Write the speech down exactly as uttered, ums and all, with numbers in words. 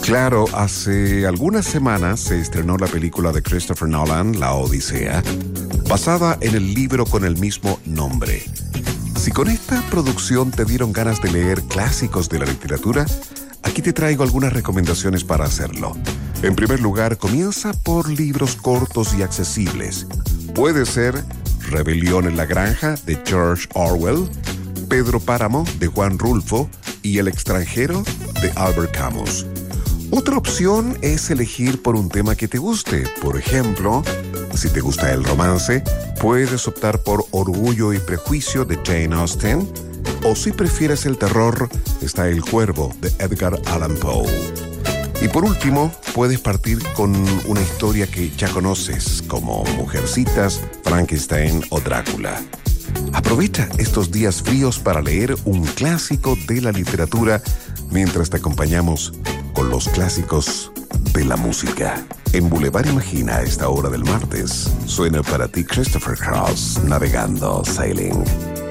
Claro, hace algunas semanas se estrenó la película de Christopher Nolan, La Odisea, basada en el libro con el mismo nombre. Si con esta producción te dieron ganas de leer clásicos de la literatura, aquí te traigo algunas recomendaciones para hacerlo. En primer lugar, comienza por libros cortos y accesibles. Puede ser Rebelión en la Granja, de George Orwell, Pedro Páramo, de Juan Rulfo, y El extranjero, de Albert Camus. Otra opción es elegir por un tema que te guste. Por ejemplo, si te gusta el romance, puedes optar por Orgullo y Prejuicio, de Jane Austen, o si prefieres el terror, está El Cuervo, de Edgar Allan Poe. Y por último, puedes partir con una historia que ya conoces, como Mujercitas, Frankenstein o Drácula. Aprovecha estos días fríos para leer un clásico de la literatura mientras te acompañamos con los clásicos de la música. En Boulevard Imagina, a esta hora del martes, suena para ti Christopher Cross, Navegando, Sailing.